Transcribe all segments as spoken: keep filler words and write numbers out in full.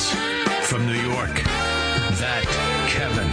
news from New York. That Kevin.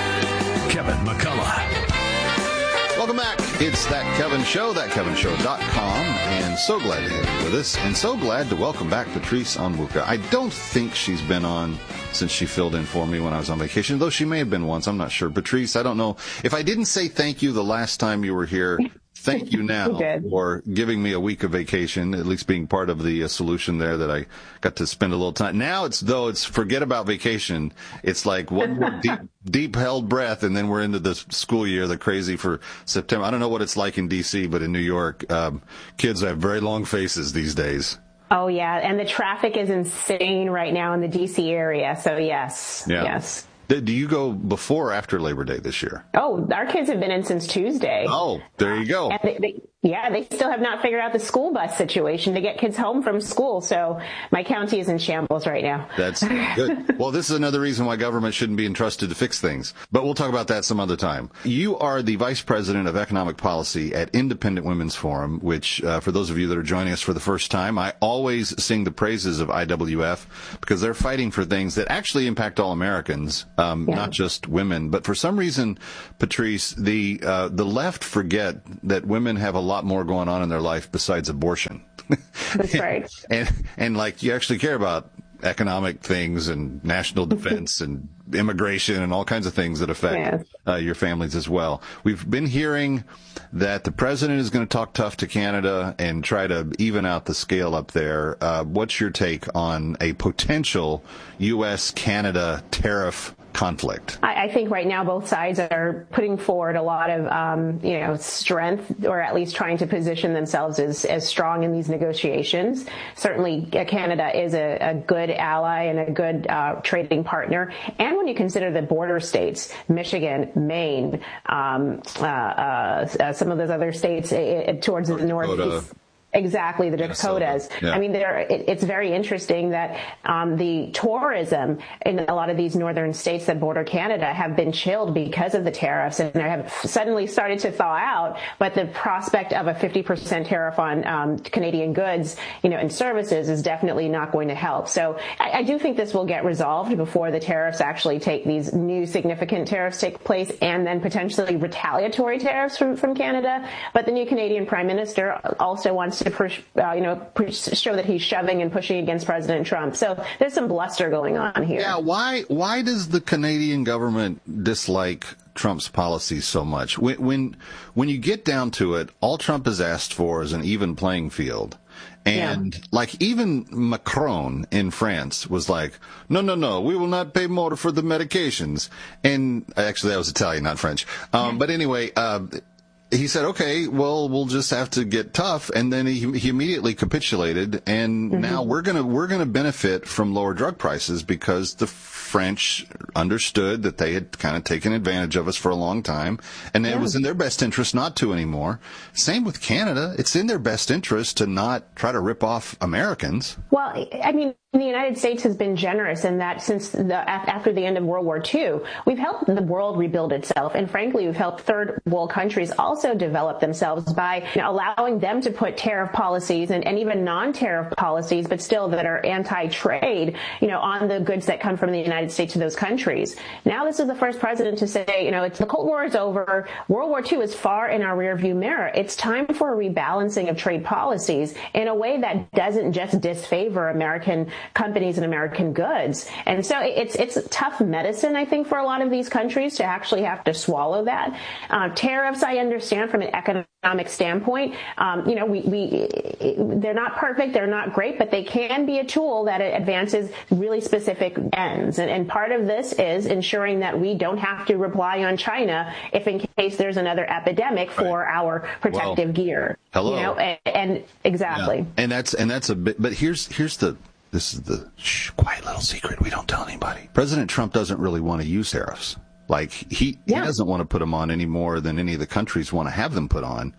Kevin McCullough. Welcome back. It's That Kevin Show, that kevin show dot com, and so glad to have you with us, and so glad to welcome back Patrice Onwuka. I don't think she's been on since she filled in for me when I was on vacation, though she may have been once. I'm not sure. Patrice, I don't know. If I didn't say thank you the last time you were here, thank you now for giving me a week of vacation, at least being part of the uh, solution there that I got to spend a little time. Now it's, though, it's forget about vacation. It's like one more deep, deep held breath, and then we're into the school year, the crazy for September. I don't know what it's like in D C, but in New York, um, kids have very long faces these days. Oh, yeah. And the traffic is insane right now in the D C area. So, yes. Yeah. Yes. Do you go before or after Labor Day this year? Oh, our kids have been in since Tuesday. Oh, there you go. And they, they, yeah, they still have not figured out the school bus situation to get kids home from school. So my county is in shambles right now. That's good. Well, this is another reason why government shouldn't be entrusted to fix things. But we'll talk about that some other time. You are the Vice President of Economic Policy at Independent Women's Forum, which, uh, for those of you that are joining us for the first time, I always sing the praises of I W F because they're fighting for things that actually impact all Americans, um, yeah. not just women. But for some reason, Patrice, the uh, the left forget that women have a lot more going on in their life besides abortion. That's right. and, and and like you actually care about economic things and national defense and immigration and all kinds of things that affect yes. uh, your families as well. We've been hearing that the president is going to talk tough to Canada and try to even out the scale up there. Uh, what's your take on a potential U S Canada tariff conflict? I, I think right now both sides are putting forward a lot of, um, you know, strength, or at least trying to position themselves as, as strong in these negotiations. Certainly, Canada is a, a good ally and a good uh, trading partner. And when you consider the border states, Michigan, Maine, um, uh, uh, uh, some of those other states uh, towards the northeast. Exactly, the Dakotas. Yeah. I mean, there, it, it's very interesting that um, the tourism in a lot of these northern states that border Canada have been chilled because of the tariffs, and they have suddenly started to thaw out. But the prospect of a fifty percent tariff on um, Canadian goods, you know, and services is definitely not going to help. So I, I do think this will get resolved before the tariffs actually take these new significant tariffs take place, and then potentially retaliatory tariffs from, from Canada. But the new Canadian Prime Minister also wants to push, uh, you know, push, show that he's shoving and pushing against President Trump. So there's some bluster going on here. Yeah, why why does the Canadian government dislike Trump's policies so much? When when when you get down to it, all Trump has asked for is an even playing field. And yeah. like even Macron in France was like, no, no, no, we will not pay more for the medications. And actually that was Italian, not French. Um, but anyway, uh, he said, okay, well, we'll just have to get tough. And then he, he immediately capitulated. And mm-hmm. now we're going to, we're going to benefit from lower drug prices because the French understood that they had kind of taken advantage of us for a long time. And yeah. it was in their best interest not to anymore. Same with Canada. It's in their best interest to not try to rip off Americans. Well, I mean, the United States has been generous in that since the, after the end of World War Two, we've helped the world rebuild itself. And frankly, we've helped third world countries also develop themselves by you know, allowing them to put tariff policies and, and even non-tariff policies, but still that are anti-trade, you know, on the goods that come from the United States to those countries. Now this is the first president to say, you know, it's the Cold War is over. World War Two is far in our rearview mirror. It's time for a rebalancing of trade policies in a way that doesn't just disfavor American companies and American goods. And so it's it's tough medicine, I think, for a lot of these countries to actually have to swallow that. Uh, tariffs, I understand from an economic standpoint, um, you know, we, we they're not perfect, they're not great, but they can be a tool that advances really specific ends. And, and part of this is ensuring that we don't have to rely on China if in case there's another epidemic for right. our protective well, gear. Hello. You know, and, and exactly. Yeah. And that's and that's a bit. But here's here's the. This is the shh, quiet little secret we don't tell anybody. President Trump doesn't really want to use tariffs. Like, he, yeah. he doesn't want to put them on any more than any of the countries want to have them put on.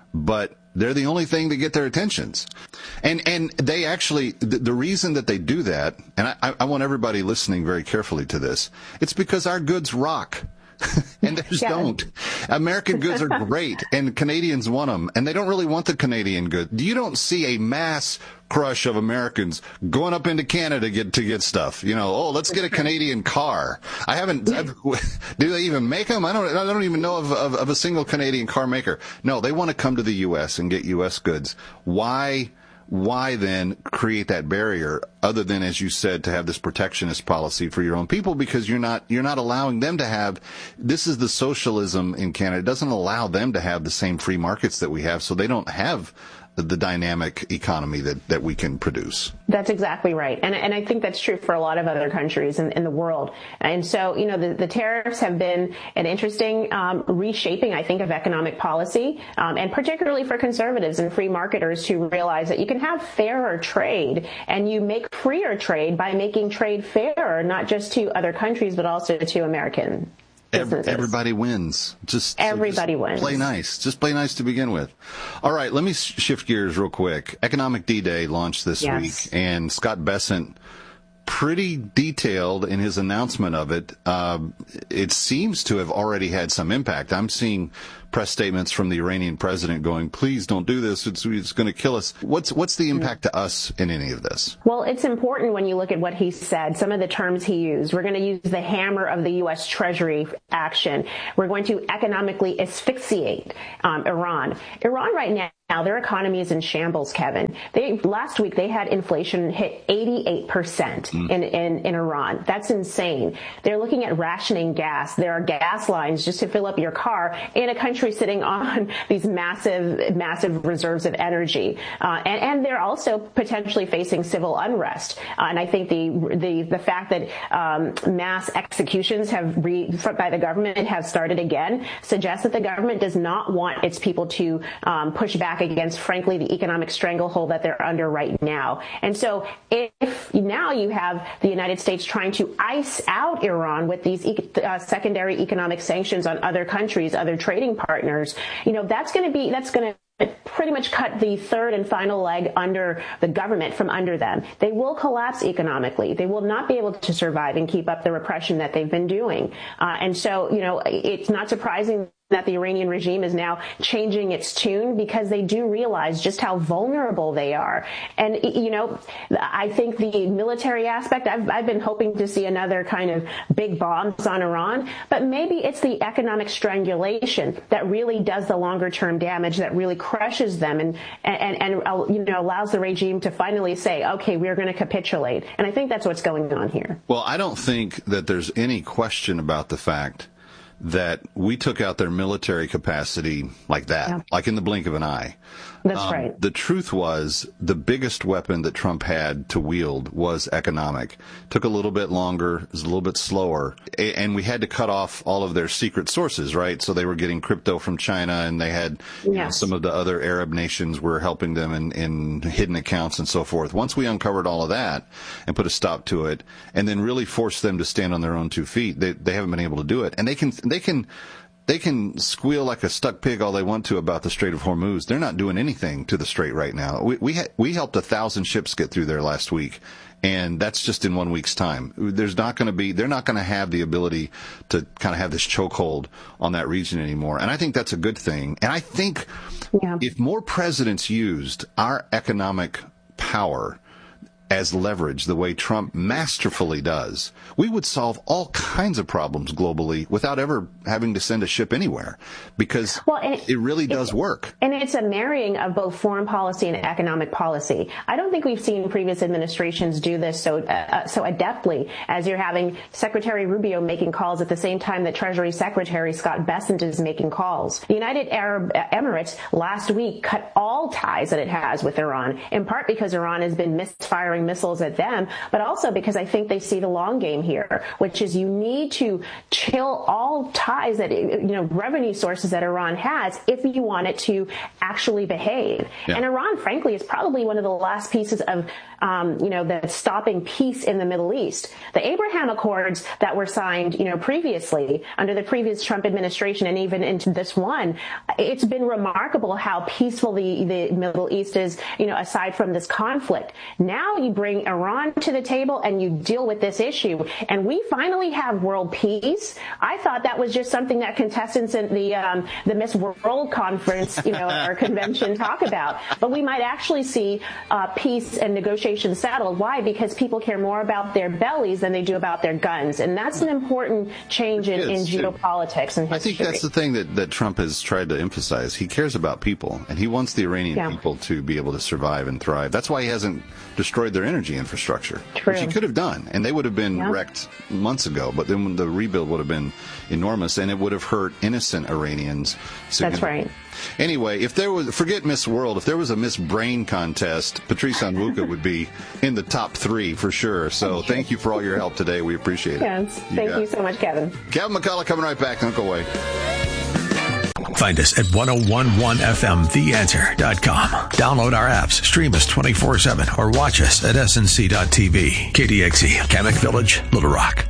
But they're the only thing that get their attentions. And and they actually, the, the reason that they do that, and I, I want everybody listening very carefully to this, it's because our goods rock. and they just yeah. don't. American goods are great, and Canadians want them, and they don't really want the Canadian good. You don't see a mass crush of Americans going up into Canada to get to get stuff. You know, oh, let's get a Canadian car. I haven't. I've, do they even make them? I don't. I don't even know of, of, of a single Canadian car maker. No, they want to come to the U S and get U S goods. Why? Why then create that barrier other than, as you said, to have this protectionist policy for your own people? Because you're not, you're not allowing them to have, this is the socialism in Canada. It doesn't allow them to have the same free markets that we have, so they don't have the dynamic economy that, that we can produce. That's exactly right. And, and I think that's true for a lot of other countries in, in the world. And so, you know, the, the tariffs have been an interesting um, reshaping, I think, of economic policy, um, and particularly for conservatives and free marketers to realize that you can have fairer trade, and you make freer trade by making trade fairer, not just to other countries, but also to American businesses. Everybody wins. Just everybody just wins. Play nice. Just play nice to begin with. All right, let me shift gears real quick. Economic D-Day launched this yes. week, and Scott Bessent, pretty detailed in his announcement of it. Uh, it seems to have already had some impact. I'm seeing press statements from the Iranian president going, please don't do this. It's, it's going to kill us. What's what's the impact to us in any of this? Well, it's important when you look at what he said, some of the terms he used. We're going to use the hammer of the U S Treasury action. We're going to economically asphyxiate um, Iran. Iran right now, Now, their economy is in shambles, Kevin. They, last week, they had inflation hit eighty-eight percent mm. in, in, in Iran. That's insane. They're looking at rationing gas. There are gas lines just to fill up your car in a country sitting on these massive, massive reserves of energy. Uh, and, and they're also potentially facing civil unrest. Uh, and I think the, the, the fact that um, mass executions have re, by the government have started again suggests that the government does not want its people to um, push back against, frankly, the economic stranglehold that they're under right now. And so if now you have the United States trying to ice out Iran with these e- uh, secondary economic sanctions on other countries, other trading partners, you know, that's going to be, that's going to pretty much cut the third and final leg under the government from under them. They will collapse economically. They will not be able to survive and keep up the repression that they've been doing. Uh, and so, you know, it's not surprising that the Iranian regime is now changing its tune, because they do realize just how vulnerable they are. And, you know, I think the military aspect, I've, I've been hoping to see another kind of big bombs on Iran, but maybe it's the economic strangulation that really does the longer term damage, that really crushes them and, and, and, you know, allows the regime to finally say, okay, we're going to capitulate. And I think that's what's going on here. Well, I don't think that there's any question about the fact that we took out their military capacity like that, yeah. like in the blink of an eye. That's um, right. The truth was, the biggest weapon that Trump had to wield was economic. Took a little bit longer, it was a little bit slower, and we had to cut off all of their secret sources, right? So they were getting crypto from China, and they had yes. you know, some of the other Arab nations were helping them in, in hidden accounts and so forth. Once we uncovered all of that and put a stop to it, and then really forced them to stand on their own two feet, they, they haven't been able to do it. And they can, they can, They can squeal like a stuck pig all they want to about the Strait of Hormuz. They're not doing anything to the Strait right now. We we, ha- we helped a thousand ships get through there last week, and that's just in one week's time. There's not going to be, they're not going to have the ability to kind of have this chokehold on that region anymore. And I think that's a good thing. And I think yeah. if more presidents used our economic power as leverage the way Trump masterfully does, we would solve all kinds of problems globally without ever having to send a ship anywhere, because well, it, it really does work. And it's a marrying of both foreign policy and economic policy. I don't think we've seen previous administrations do this so uh, so adeptly as you're having Secretary Rubio making calls at the same time that Treasury Secretary Scott Bessent is making calls. The United Arab Emirates last week cut all ties that it has with Iran, in part because Iran has been misfiring missiles at them, but also because I think they see the long game here, which is you need to chill all ties that, you know, revenue sources that Iran has if you want it to actually behave. Yeah. And Iran, frankly, is probably one of the last pieces of, um, you know, the stopping peace in the Middle East. The Abraham Accords that were signed, you know, previously under the previous Trump administration and even into this one, it's been remarkable how peaceful the, the Middle East is, you know, aside from this conflict. Now you finally bring Iran to the table and you deal with this issue, and we finally have world peace. I thought that was just something that contestants in the um, the Miss World conference, you know, or convention talk about. But we might actually see uh, peace and negotiations settled. Why? Because people care more about their bellies than they do about their guns, and that's an important change in, in geopolitics and history. I think that's the thing that, that Trump has tried to emphasize. He cares about people, and he wants the Iranian yeah. people to be able to survive and thrive. That's why he hasn't destroyed their energy infrastructure, True. which he could have done, and they would have been yeah. wrecked months ago. But then the rebuild would have been enormous, and it would have hurt innocent Iranians. That's right. Anyway, if there was, forget Miss World, if there was a Miss Brain contest, Patrice Onwuka would be in the top three for sure. So thank you for all your help today. We appreciate it. Yes. You Thank you so much, Kevin. Kevin McCullough coming right back. Don't go away. Find us at ten eleven F M the answer dot com. Download our apps, stream us twenty-four seven, or watch us at S N C dot T V. K D X E, Kamek Village, Little Rock.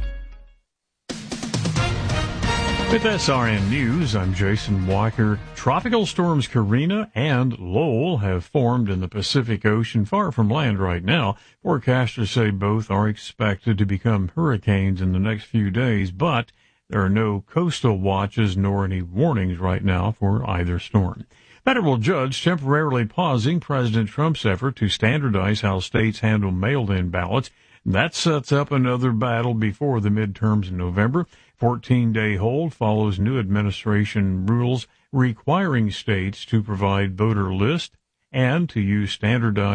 With S R N News, I'm Jason Walker. Tropical storms Karina and Lowell have formed in the Pacific Ocean far from land right now. Forecasters say both are expected to become hurricanes in the next few days, but there are no coastal watches nor any warnings right now for either storm. Federal judge temporarily pausing President Trump's effort to standardize how states handle mailed-in ballots. That sets up another battle before the midterms in November. fourteen-day hold follows new administration rules requiring states to provide voter lists and to use standardized